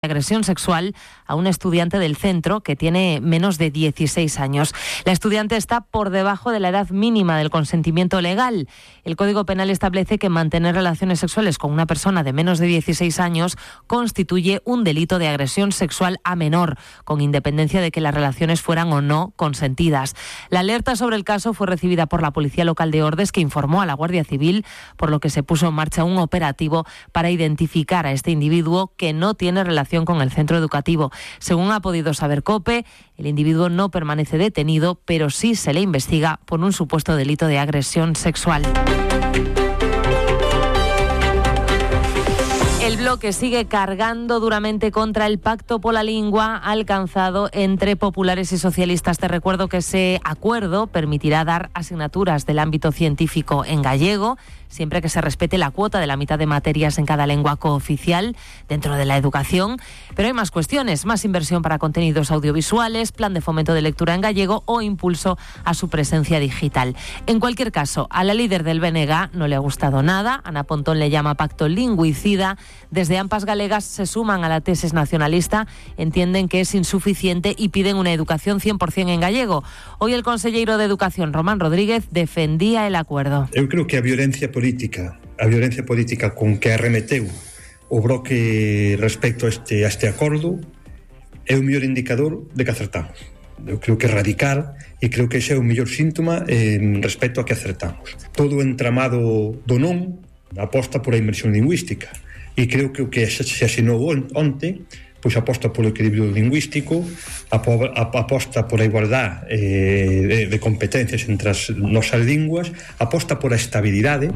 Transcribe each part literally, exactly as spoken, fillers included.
agresión sexual a un estudiante del centro que tiene menos de dieciséis años. La estudiante está por debajo de la edad mínima del consentimiento legal. El Código Penal establece que mantener relaciones sexuales con una persona de menos de dieciséis años constituye un delito de agresión sexual a menor, con independencia de que las relaciones fueran o no consentidas. La alerta sobre el caso fue recibida por la Policía Local de Ordes, que informó a la Guardia Civil, por lo que se puso en marcha un operativo para identificar a este individuo que no tiene relación con el centro educativo. Según ha podido saber COPE, el individuo no permanece detenido, pero sí se le investiga por un supuesto delito de agresión sexual. El bloque sigue cargando duramente contra el pacto pola lingua alcanzado entre populares y socialistas. Te recuerdo que ese acuerdo permitirá dar asignaturas del ámbito científico en gallego, siempre que se respete la cuota de la mitad de materias en cada lengua cooficial dentro de la educación. Pero hay más cuestiones: más inversión para contenidos audiovisuales, plan de fomento de lectura en gallego o impulso a su presencia digital. En cualquier caso, a la líder del B N G no le ha gustado nada. Ana Pontón le llama pacto lingüicida. Desde AMPAs Galegas se suman a la tesis nacionalista, entienden que es insuficiente y piden una educación cien por ciento en gallego. Hoy el conselleiro de Educación, Román Rodríguez, defendía el acuerdo. Eu creo que a violencia política, a violencia política con que arremeteu o bloque respecto a este, a este acordo é o mellor indicador de que acertamos. Eu creo que é radical e creo que ese é o mellor síntoma en respecto a que acertamos. Todo o entramado do non aposta por a inmersión lingüística. E creo que o que se asinou onte pois aposta polo equilibrio lingüístico, aposta por a igualdade eh, de, de competencias entre as nosas linguas, aposta por a estabilidade.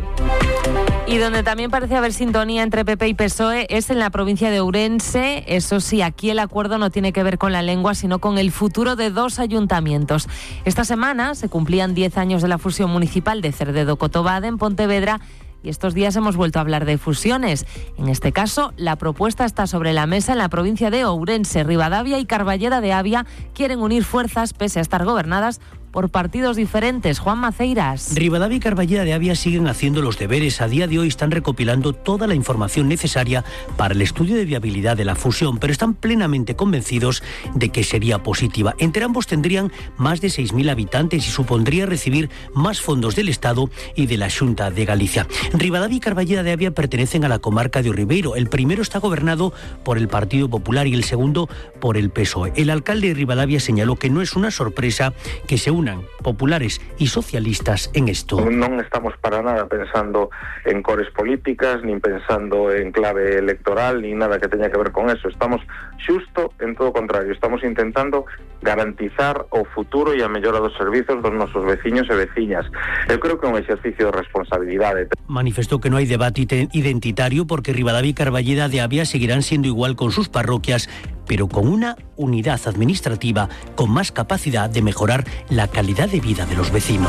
Y donde también parece haber sintonía entre P P y P S O E es en la provincia de Ourense. Eso sí, aquí el acuerdo no tiene que ver con la lengua, sino con el futuro de dos ayuntamientos. Esta semana se cumplían diez años de la fusión municipal de Cerdedo-Cotobade en Pontevedra. Y estos días hemos vuelto a hablar de fusiones. En este caso, la propuesta está sobre la mesa en la provincia de Ourense. Ribadavia y Carballeda de Avia quieren unir fuerzas pese a estar gobernadas por partidos diferentes. Juan Maceiras. Ribadavia y Carballeda de Avia siguen haciendo los deberes. A día de hoy están recopilando toda la información necesaria para el estudio de viabilidad de la fusión, pero están plenamente convencidos de que sería positiva. Entre ambos tendrían más de seis mil habitantes y supondría recibir más fondos del Estado y de la Xunta de Galicia. Ribadavia y Carballeda de Avia pertenecen a la comarca de Orribeiro. El primero está gobernado por el Partido Popular y el segundo por el P S O E. El alcalde de Ribadavia señaló que no es una sorpresa que se unan populares y socialistas en esto. Non estamos para nada pensando en cores políticas, nin pensando en clave electoral, nin nada que teña que ver con eso. Estamos xusto en todo o contrario. Estamos intentando garantizar o futuro e a mellora dos servizos dos nosos veciños e veciñas. Eu creo que é un exercicio de responsabilidade. Manifestó que no hay debate identitario porque Ribadavia y Carballeda de Avia seguirán siendo igual con sus parroquias, pero con una unidad administrativa con más capacidad de mejorar la calidad de vida de los vecinos.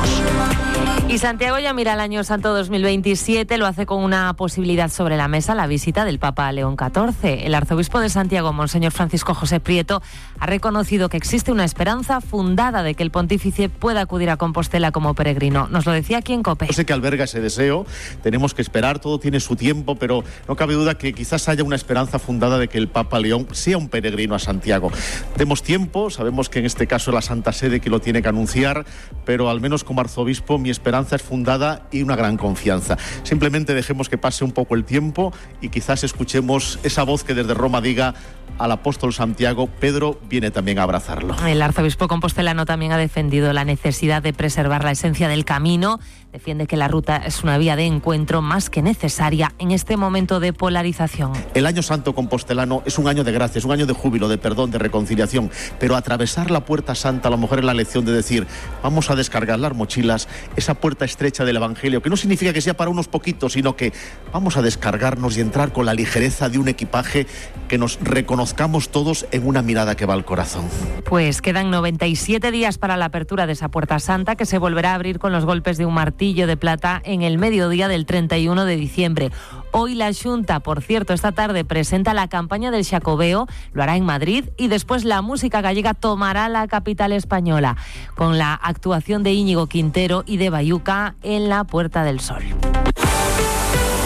Y Santiago ya mira el año santo dos mil veintisiete, lo hace con una posibilidad sobre la mesa: la visita del Papa León catorce. El arzobispo de Santiago, Monseñor Francisco José Prieto, ha reconocido que existe una esperanza fundada de que el pontífice pueda acudir a Compostela como peregrino. Nos lo decía aquí en COPE. Yo sé que alberga ese deseo, tenemos que esperar, todo tiene su tiempo, pero no cabe duda que quizás haya una esperanza fundada de que el Papa León sea un peregrino a Santiago. Demos tiempo, sabemos que en este caso es la Santa Sede que lo tiene que anunciar, pero al menos como arzobispo mi esperanza es fundada y una gran confianza. Simplemente dejemos que pase un poco el tiempo y quizás escuchemos esa voz que desde Roma diga al apóstol Santiago: Pedro viene también a abrazarlo. El arzobispo compostelano también ha defendido la necesidad de preservar la esencia del camino. Defiende que la ruta es una vía de encuentro más que necesaria en este momento de polarización. El año santo compostelano es un año de gracia, es un año de júbilo, de perdón, de reconciliación, pero atravesar la puerta santa a lo mejor es la lección de decir: vamos a descargar las mochilas, esa puerta estrecha del Evangelio, que no significa que sea para unos poquitos, sino que vamos a descargarnos y entrar con la ligereza de un equipaje, que nos reconozcamos todos en una mirada que va al corazón. Pues quedan noventa y siete días para la apertura de esa puerta santa, que se volverá a abrir con los golpes de un martillo de plata en el mediodía del treinta y uno de diciembre. Hoy la Xunta, por cierto, esta tarde presenta la campaña del Xacobeo, lo hará en Madrid, y después la música gallega tomará la capital española, con la actuación de Íñigo Quintero y de Bayuca en la Puerta del Sol.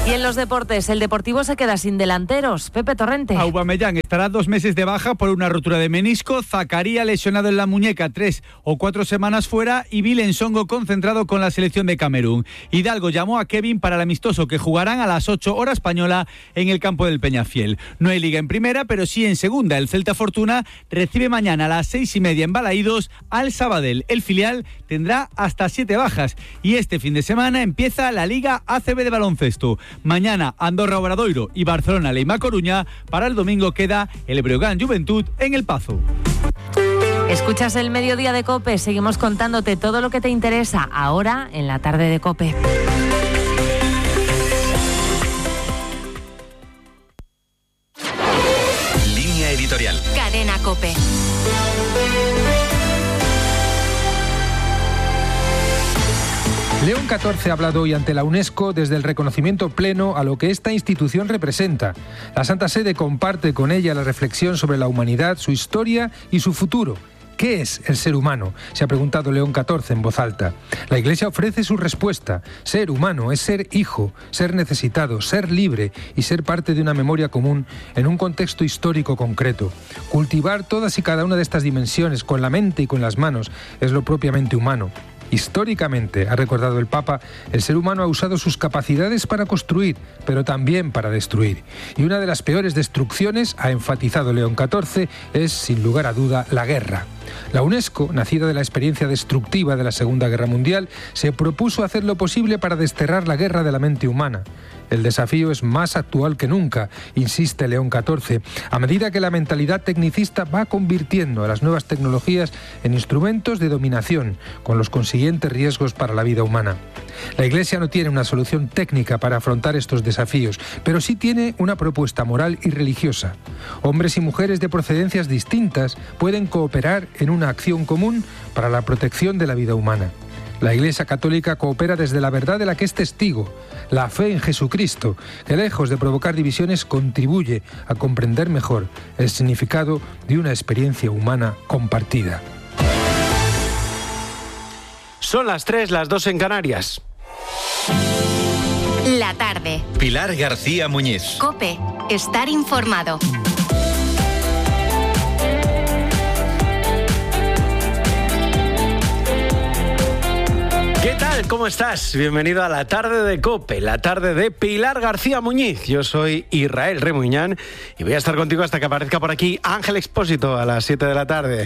Y en los deportes, el Deportivo se queda sin delanteros. Pepe Torrente. Aubameyang estará dos meses de baja por una rotura de menisco, Zakaria lesionado en la muñeca tres o cuatro semanas fuera y Bilen Songo concentrado con la selección de Camerún. Hidalgo llamó a Kevin para el amistoso que jugarán a las ocho hora española en el campo del Peñafiel. No hay liga en primera, pero sí en segunda. El Celta Fortuna recibe mañana a las seis y media en Balaídos al Sabadell. El filial tendrá hasta siete bajas y este fin de semana empieza la Liga A C B de baloncesto. Mañana Andorra Obradoiro y Barcelona Leima Coruña. Para el domingo queda el Breogán Juventud en El Pazo. Escuchas el Mediodía de COPE. Seguimos contándote todo lo que te interesa ahora en la tarde de COPE. Línea editorial. Cadena COPE. León catorce ha hablado hoy ante la UNESCO desde el reconocimiento pleno a lo que esta institución representa. La Santa Sede comparte con ella la reflexión sobre la humanidad, su historia y su futuro. ¿Qué es el ser humano?, se ha preguntado León catorce en voz alta. La Iglesia ofrece su respuesta. Ser humano es ser hijo, ser necesitado, ser libre y ser parte de una memoria común en un contexto histórico concreto. Cultivar todas y cada una de estas dimensiones con la mente y con las manos es lo propiamente humano. Históricamente, ha recordado el Papa, el ser humano ha usado sus capacidades para construir, pero también para destruir. Y una de las peores destrucciones, ha enfatizado León catorce, es, sin lugar a duda, la guerra. La UNESCO, nacida de la experiencia destructiva de la Segunda Guerra Mundial, se propuso hacer lo posible para desterrar la guerra de la mente humana. El desafío es más actual que nunca, insiste León catorce, a medida que la mentalidad tecnicista va convirtiendo a las nuevas tecnologías en instrumentos de dominación, con los consiguientes riesgos para la vida humana. La Iglesia no tiene una solución técnica para afrontar estos desafíos, pero sí tiene una propuesta moral y religiosa. Hombres y mujeres de procedencias distintas pueden cooperar en una acción común para la protección de la vida humana. La Iglesia Católica coopera desde la verdad de la que es testigo, la fe en Jesucristo, que lejos de provocar divisiones contribuye a comprender mejor el significado de una experiencia humana compartida. Son las tres, las dos en Canarias. La tarde. Pilar García Muñiz. COPE. Estar informado. ¿Qué tal? ¿Cómo estás? Bienvenido a la tarde de COPE, la tarde de Pilar García Muñiz. Yo soy Israel Remuñán y voy a estar contigo hasta que aparezca por aquí Ángel Expósito a las siete de la tarde.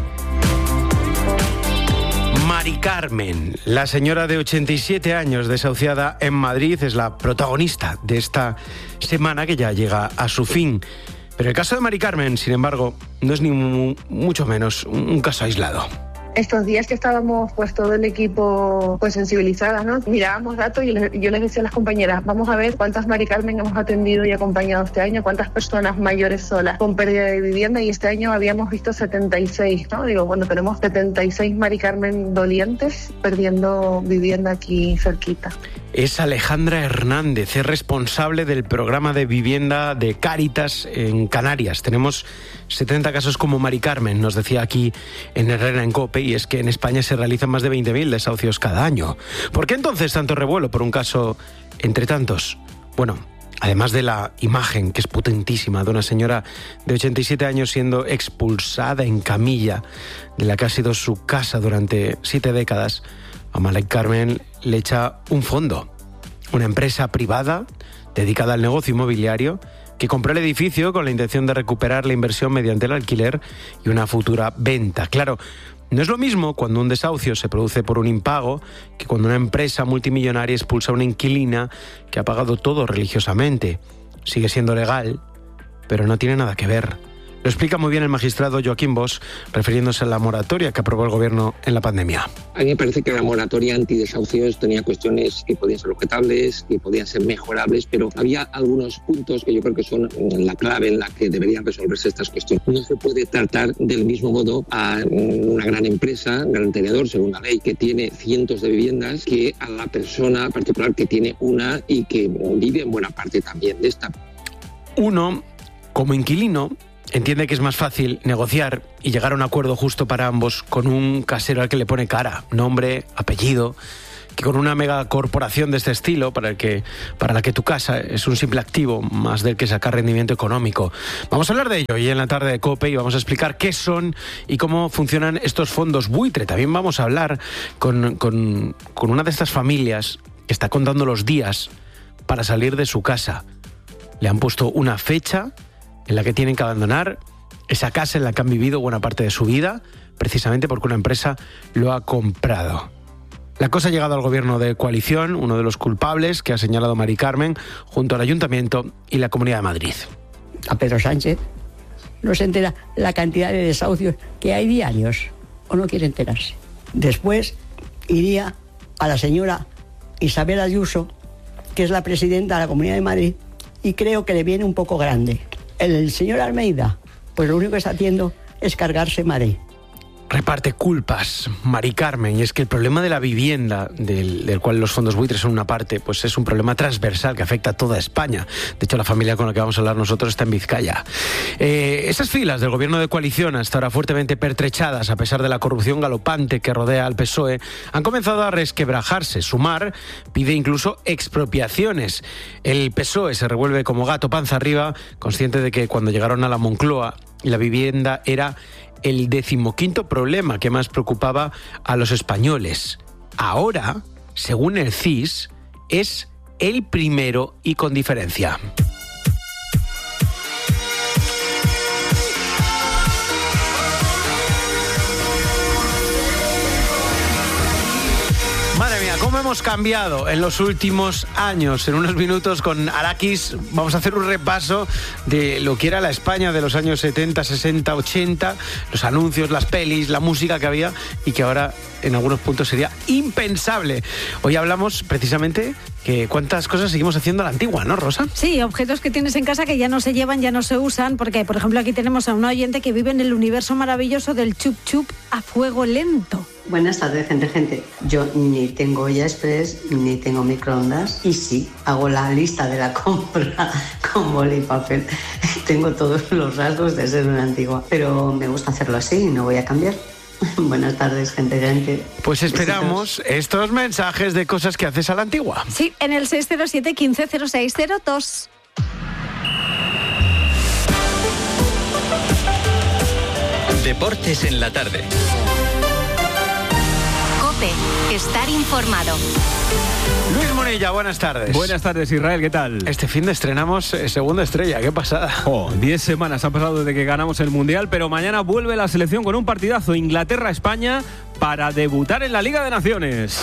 Mari Carmen, la señora de ochenta y siete años desahuciada en Madrid, es la protagonista de esta semana que ya llega a su fin. Pero el caso de Mari Carmen, sin embargo, no es ni mucho menos un caso aislado. Estos días que estábamos pues todo el equipo pues sensibilizadas, ¿no? Mirábamos datos y les, yo les decía a las compañeras, vamos a ver cuántas Mari Carmen hemos atendido y acompañado este año, cuántas personas mayores solas con pérdida de vivienda, y este año habíamos visto setenta y seis, ¿no? Digo, bueno, tenemos setenta y seis Mari Carmen dolientes perdiendo vivienda aquí cerquita. Es Alejandra Hernández, es responsable del programa de vivienda de Cáritas en Canarias. Tenemos setenta casos como Mari Carmen, nos decía aquí en Herrera en COPE, y es que en España se realizan más de veinte mil desahucios cada año. ¿Por qué entonces tanto revuelo por un caso entre tantos? Bueno, además de la imagen, que es potentísima, de una señora de ochenta y siete años siendo expulsada en camilla de la que ha sido su casa durante siete décadas, a Mari Carmen le echa un fondo, una empresa privada dedicada al negocio inmobiliario que compró el edificio con la intención de recuperar la inversión mediante el alquiler y una futura venta. Claro, no es lo mismo cuando un desahucio se produce por un impago que cuando una empresa multimillonaria expulsa a una inquilina que ha pagado todo religiosamente. Sigue siendo legal, pero no tiene nada que ver. Lo explica muy bien el magistrado Joaquín Bosch, refiriéndose a la moratoria que aprobó el Gobierno en la pandemia. A mí me parece que la moratoria antidesahucios tenía cuestiones que podían ser objetables, que podían ser mejorables, pero había algunos puntos que yo creo que son la clave en la que deberían resolverse estas cuestiones. No se puede tratar del mismo modo a una gran empresa, un gran tenedor, según la ley, que tiene cientos de viviendas, que a la persona particular que tiene una y que vive en buena parte también de esta. Uno, como inquilino, entiende que es más fácil negociar y llegar a un acuerdo justo para ambos con un casero al que le pone cara, nombre, apellido, que con una megacorporación de este estilo, para, el que, para la que tu casa es un simple activo más del que sacar rendimiento económico. Vamos a hablar de ello hoy en la tarde de COPE y vamos a explicar qué son y cómo funcionan estos fondos buitre. También vamos a hablar con, con, con una de estas familias que está contando los días para salir de su casa. Le han puesto una fecha en la que tienen que abandonar esa casa en la que han vivido buena parte de su vida, precisamente porque una empresa lo ha comprado. La cosa ha llegado al gobierno de coalición, uno de los culpables que ha señalado Mari Carmen, junto al Ayuntamiento y la Comunidad de Madrid. A Pedro Sánchez no se entera la cantidad de desahucios que hay diarios, o no quiere enterarse. Después iría a la señora Isabel Ayuso, que es la presidenta de la Comunidad de Madrid, y creo que le viene un poco grande. El señor Almeida, pues lo único que está haciendo es cargarse Madrid. Reparte culpas, Mari Carmen, y es que el problema de la vivienda, del, del cual los fondos buitres son una parte, pues es un problema transversal que afecta a toda España. De hecho, la familia con la que vamos a hablar nosotros está en Vizcaya. Eh, esas filas del gobierno de coalición, hasta ahora fuertemente pertrechadas a pesar de la corrupción galopante que rodea al P S O E, han comenzado a resquebrajarse. Sumar pide incluso expropiaciones. El P S O E se revuelve como gato panza arriba, consciente de que cuando llegaron a la Moncloa la vivienda era el decimoquinto problema que más preocupaba a los españoles. Ahora, según el C I S, es el primero y con diferencia. Madre mía, cómo hemos cambiado en los últimos años. En unos minutos con Arakis vamos a hacer un repaso de lo que era la España de los años setenta, sesenta, ochenta, los anuncios, las pelis, la música que había y que ahora en algunos puntos sería impensable. Hoy hablamos precisamente que cuántas cosas seguimos haciendo a la antigua, ¿no, Rosa? Sí, objetos que tienes en casa que ya no se llevan, ya no se usan, porque, por ejemplo, aquí tenemos a un oyente que vive en el universo maravilloso del chup chup a fuego lento. Buenas tardes, gente, gente. Yo ni tengo olla express, ni tengo microondas, y sí, hago la lista de la compra con boli y papel. Tengo todos los rasgos de ser una antigua, pero me gusta hacerlo así y no voy a cambiar. Buenas tardes, gente, gente. Pues esperamos Besitos. Estos mensajes de cosas que haces a la antigua. Sí, en el seis cero siete, quince, cero seis cero dos. Deportes en la tarde. COPE, estar informado. Luis Monilla, buenas tardes. Buenas tardes, Israel, ¿qué tal? Este fin de estrenamos eh, Segunda Estrella, qué pasada. Oh, diez semanas han pasado desde que ganamos el Mundial, pero mañana vuelve la selección con un partidazo Inglaterra-España para debutar en la Liga de Naciones.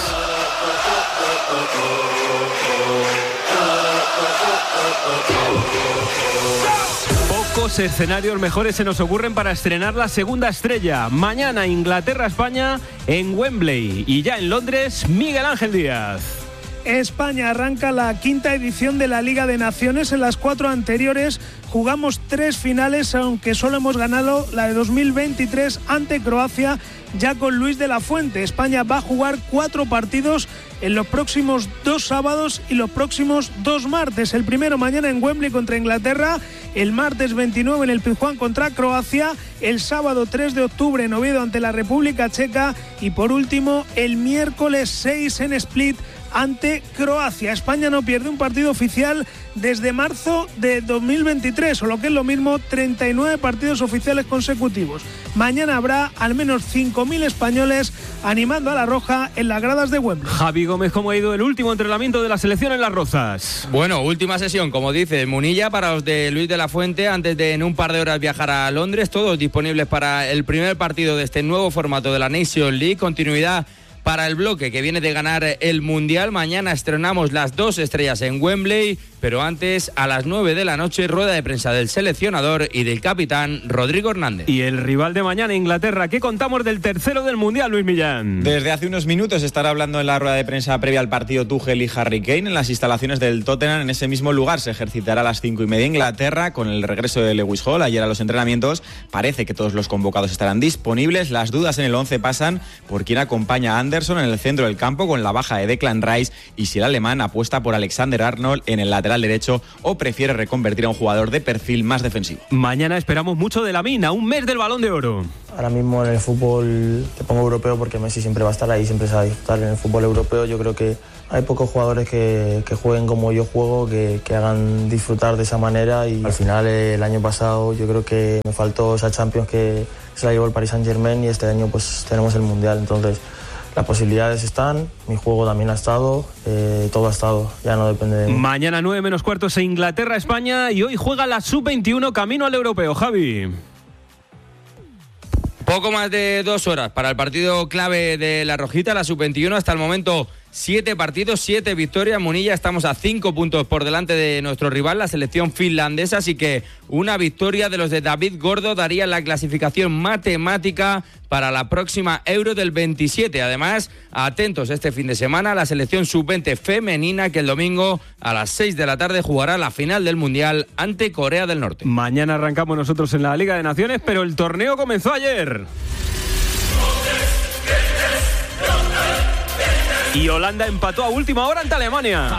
Pocos escenarios mejores se nos ocurren para estrenar la Segunda Estrella. Mañana Inglaterra-España en Wembley y ya en Londres Miguel Ángel Díaz. España arranca la quinta edición de la Liga de Naciones. En las cuatro anteriores jugamos tres finales, aunque solo hemos ganado la de dos mil veintitrés ante Croacia, ya con Luis de la Fuente. España va a jugar cuatro partidos en los próximos dos sábados y los próximos dos martes. El primero mañana en Wembley contra Inglaterra, el martes veintinueve en el Pizjuán contra Croacia, el sábado tres de octubre en Oviedo ante la República Checa y por último el miércoles seis en Split ante Croacia. España no pierde un partido oficial desde marzo de dos mil veintitrés, o lo que es lo mismo, treinta y nueve partidos oficiales consecutivos. Mañana habrá al menos cinco mil españoles animando a la Roja en las gradas de Wembley. Javi Gómez, ¿cómo ha ido el último entrenamiento de la selección en Las Rozas? Bueno, última sesión, como dice Munilla, para los de Luis de la Fuente, antes de en un par de horas viajar a Londres, todos disponibles para el primer partido de este nuevo formato de la Nations League. Continuidad para el bloque que viene de ganar el Mundial. Mañana estrenamos las dos estrellas en Wembley, pero antes, a las nueve de la noche, rueda de prensa del seleccionador y del capitán Rodrigo Hernández. Y el rival de mañana, Inglaterra. ¿Qué contamos del tercero del Mundial, Luis Millán? Desde hace unos minutos estará hablando en la rueda de prensa previa al partido Tuchel y Harry Kane en las instalaciones del Tottenham. En ese mismo lugar se ejercitará a las cinco y media Inglaterra con el regreso de Lewis Hall ayer a los entrenamientos. Parece que todos los convocados estarán disponibles. Las dudas en el once pasan por quién acompaña a Anderson en el centro del campo con la baja de Declan Rice y si el alemán apuesta por Alexander Arnold en el lateral lateral derecho o prefiere reconvertir a un jugador de perfil más defensivo. Mañana esperamos mucho de Lamine, a un mes del Balón de Oro. Ahora mismo en el fútbol te pongo europeo porque Messi siempre va a estar ahí, siempre se va a disfrutar. En el fútbol europeo yo creo que hay pocos jugadores que, que jueguen como yo juego, que, que hagan disfrutar de esa manera, y al final el año pasado yo creo que me faltó esa Champions que se la llevó el Paris Saint-Germain, y este año pues tenemos el Mundial. Entonces las posibilidades están, mi juego también ha estado, eh, todo ha estado, ya no depende de mí. Mañana nueve menos cuartos en Inglaterra-España, y hoy juega la sub veintiuno camino al europeo. Javi. Poco más de dos horas para el partido clave de la Rojita, la sub veintiuno. Hasta el momento siete partidos, siete victorias. Munilla, estamos a cinco puntos por delante de nuestro rival, la selección finlandesa, así que una victoria de los de David Gordo daría la clasificación matemática para la próxima Euro del veintisiete. Además, atentos este fin de semana a la selección sub veinte femenina, que el domingo a las seis de la tarde jugará la final del Mundial ante Corea del Norte. Mañana arrancamos nosotros en la Liga de Naciones, pero el torneo comenzó ayer. Y Holanda empató a última hora ante Alemania.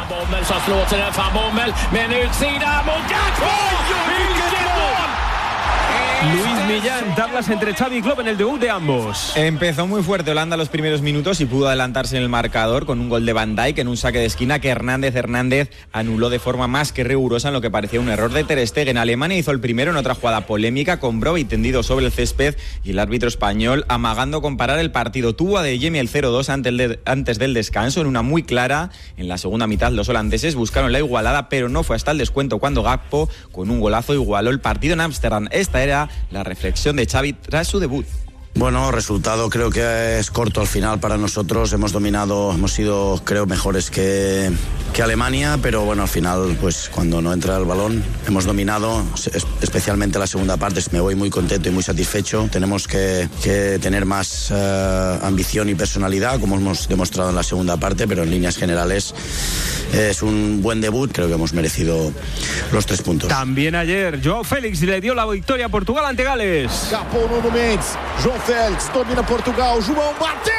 Luis Millán, tablas entre Xavi y Klopp en el debut de ambos. Empezó muy fuerte Holanda los primeros minutos y pudo adelantarse en el marcador con un gol de Van Dijk en un saque de esquina que Hernández Hernández anuló de forma más que rigurosa en lo que parecía un error de Ter Stegen. Alemania hizo el primero en otra jugada polémica con Brobbey tendido sobre el césped y el árbitro español amagando con parar el partido. Tuvo a De Jemi el cero dos antes, de, antes del descanso en una muy clara. En la segunda mitad los holandeses buscaron la igualada, pero no fue hasta el descuento cuando Gakpo con un golazo igualó el partido en Ámsterdam. Esta era la reflexión de Xavi tras su debut. Bueno, resultado creo que es corto al final para nosotros. Hemos dominado, hemos sido creo mejores que, que Alemania, pero bueno, al final pues cuando no entra el balón hemos dominado, especialmente la segunda parte. Me voy muy contento y muy satisfecho. Tenemos que, que tener más uh, ambición y personalidad, como hemos demostrado en la segunda parte, pero en líneas generales es un buen debut. Creo que hemos merecido los tres puntos. También ayer Joao Félix le dio la victoria a Portugal ante Gales. Escapou Nuno Mendes, João Félix domina Portugal, João bateu!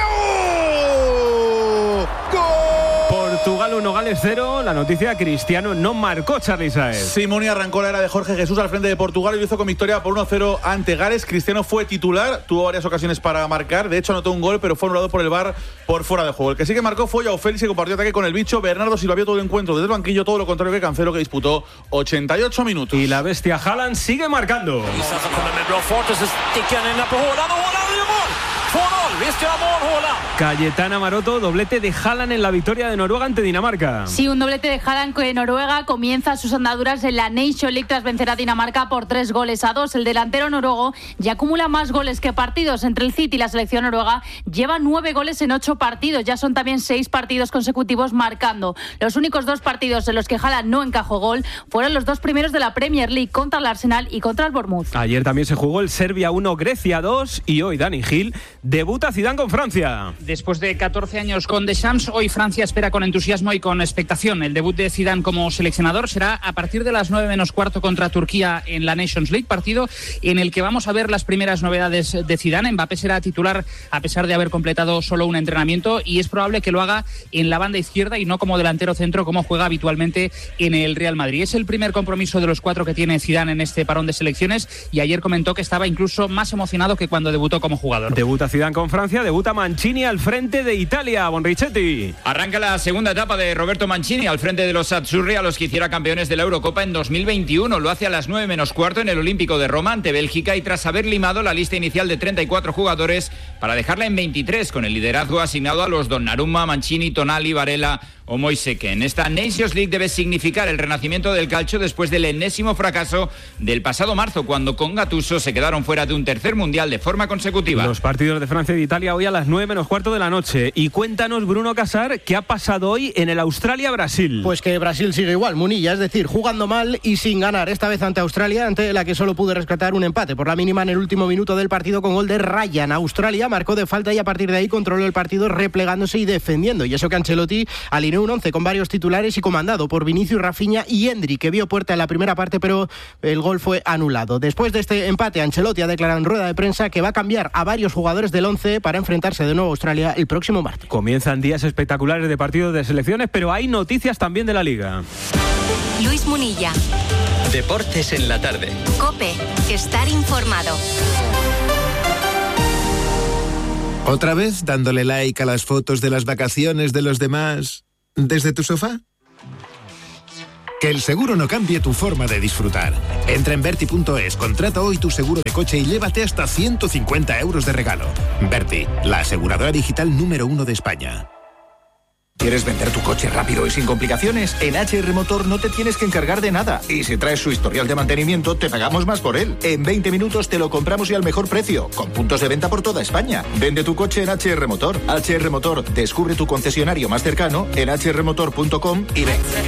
Gol! Portugal uno, Gales cero. La noticia: Cristiano no marcó, Charly Saez. Simón arrancó la era de Jorge Jesús al frente de Portugal y lo hizo con victoria por uno cero ante Gales. Cristiano fue titular, tuvo varias ocasiones para marcar, de hecho anotó un gol, pero fue anulado por el V A R por fuera de juego. El que sí que marcó fue Joao Félix, que compartió ataque con el bicho. Bernardo Silva vio todo el encuentro desde el banquillo, todo lo contrario que Cancelo, que disputó ochenta y ocho minutos. Y la bestia Haaland sigue marcando. Cayetana Maroto, doblete de Haaland en la victoria de Noruega ante Dinamarca. Sí, un doblete de Haaland que Noruega comienza sus andaduras en la Nation League tras vencer a Dinamarca por tres goles a dos. El delantero noruego ya acumula más goles que partidos. Entre el City y la selección noruega lleva nueve goles en ocho partidos. Ya son también seis partidos consecutivos marcando. Los únicos dos partidos en los que Haaland no encajó gol fueron los dos primeros de la Premier League, contra el Arsenal y contra el Bournemouth. Ayer también se jugó el Serbia uno, Grecia dos, y hoy Dani Gil debuta Zidane con Francia. Después de catorce años con Deschamps, hoy Francia espera con entusiasmo y con expectación. El debut de Zidane como seleccionador será a partir de las nueve menos cuarto contra Turquía en la Nations League, partido en el que vamos a ver las primeras novedades de Zidane. Mbappé será titular a pesar de haber completado solo un entrenamiento, y es probable que lo haga en la banda izquierda y no como delantero centro como juega habitualmente en el Real Madrid. Es el primer compromiso de los cuatro que tiene Zidane en este parón de selecciones, y ayer comentó que estaba incluso más emocionado que cuando debutó como jugador. Debuta Zidane con Francia, debuta Mancini al frente de Italia. Bonrichetti. Arranca la segunda etapa de Roberto Mancini al frente de los Azzurri, a los que hiciera campeones de la Eurocopa en dos mil veintiuno. Lo hace a las nueve menos cuarto en el Olímpico de Roma ante Bélgica, y tras haber limado la lista inicial de treinta y cuatro jugadores para dejarla en veintitrés, con el liderazgo asignado a los Donnarumma, Mancini, Tonali, Varela o Moiseke. Esta Nations League debe significar el renacimiento del calcio después del enésimo fracaso del pasado marzo, cuando con Gattuso se quedaron fuera de un tercer mundial de forma consecutiva. Los partidos de Francia y de Italia hoy a las nueve menos cuarto de la noche. Y cuéntanos, Bruno Casar, ¿qué ha pasado hoy en el Australia-Brasil? Pues que Brasil sigue igual, Munilla, es decir, jugando mal y sin ganar, esta vez ante Australia, ante la que solo pudo rescatar un empate por la mínima en el último minuto del partido con gol de Ryan. Australia marcó de falta y a partir de ahí controló el partido replegándose y defendiendo, y eso que Ancelotti alineó un once con varios titulares y comandado por Vinicius, Rafinha y Endri, que vio puerta en la primera parte, pero el gol fue anulado. Después de este empate, Ancelotti ha declarado en rueda de prensa que va a cambiar a varios jugadores del once para enfrentarse de nuevo a Australia el próximo martes. Comienzan días espectaculares de partidos de selecciones, pero hay noticias también de la Liga. Luis Munilla. Deportes en la tarde. COPE. Estar informado. ¿Otra vez dándole like a las fotos de las vacaciones de los demás desde tu sofá? Que el seguro no cambie tu forma de disfrutar. Entra en Berti punto es, contrata hoy tu seguro de coche y llévate hasta ciento cincuenta euros de regalo. Berti, la aseguradora digital número uno de España. ¿Quieres vender tu coche rápido y sin complicaciones? En H R Motor no te tienes que encargar de nada. Y si traes su historial de mantenimiento, te pagamos más por él. En veinte minutos te lo compramos y al mejor precio, con puntos de venta por toda España. Vende tu coche en H R Motor. H R Motor, descubre tu concesionario más cercano en h r motor punto com y ven.